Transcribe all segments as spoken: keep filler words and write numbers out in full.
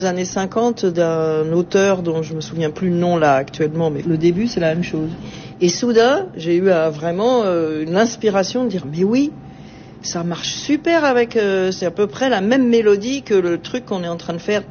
Les années cinquante d'un auteur dont je me souviens plus le nom là actuellement, mais le début c'est la même chose. Et soudain, j'ai eu euh, vraiment euh, l'inspiration de dire mais oui, ça marche super avec, euh, c'est à peu près la même mélodie que le truc qu'on est en train de faire.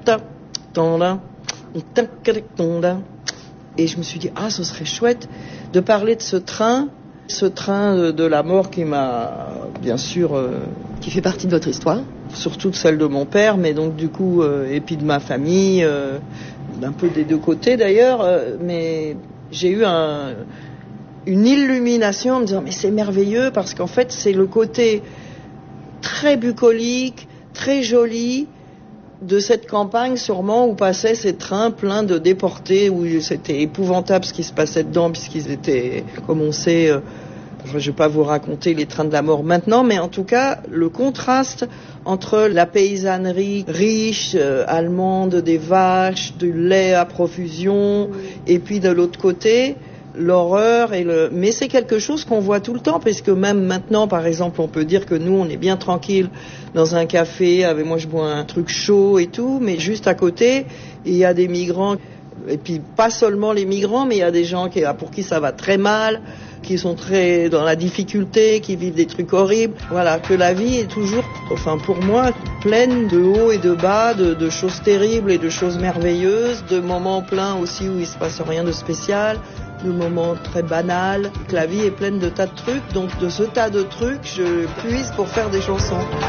Et je me suis dit ah, ce serait chouette de parler de ce train, ce train de la mort qui m'a bien sûr, euh, qui fait partie de votre histoire. Surtout de celle de mon père, mais donc du coup, euh, et puis de ma famille, euh, un peu des deux côtés d'ailleurs, euh, mais j'ai eu un, une illumination en me disant mais c'est merveilleux parce qu'en fait c'est le côté très bucolique, très joli de cette campagne sûrement où passaient ces trains pleins de déportés, où c'était épouvantable ce qui se passait dedans puisqu'ils étaient, comme on sait, euh, je ne vais pas vous raconter les trains de la mort maintenant, mais en tout cas, le contraste entre la paysannerie riche, euh, allemande, des vaches, du lait à profusion, et puis de l'autre côté, l'horreur et le... Mais c'est quelque chose qu'on voit tout le temps, parce que même maintenant, par exemple, on peut dire que nous, on est bien tranquille dans un café, avec moi je bois un truc chaud et tout, mais juste à côté, il y a des migrants, et puis pas seulement les migrants, mais il y a des gens qui, pour qui ça va très mal, qui sont très dans la difficulté, qui vivent des trucs horribles. Voilà, que la vie est toujours, enfin pour moi, pleine de hauts et de bas, de, de choses terribles et de choses merveilleuses, de moments pleins aussi où il se passe rien de spécial, de moments très banals. Que la vie est pleine de tas de trucs, donc de ce tas de trucs, je puise pour faire des chansons.